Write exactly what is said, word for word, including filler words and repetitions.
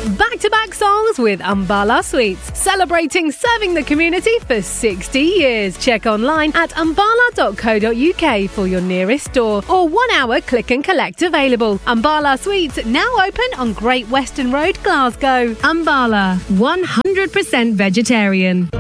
Back-to-back songs with Umbala Sweets, celebrating serving the community for sixty years. Check online at umbala dot co dot uk for your nearest store, or one-hour click and collect available. Umbala Sweets now open on Great Western Road, Glasgow. Umbala, one hundred percent vegetarian.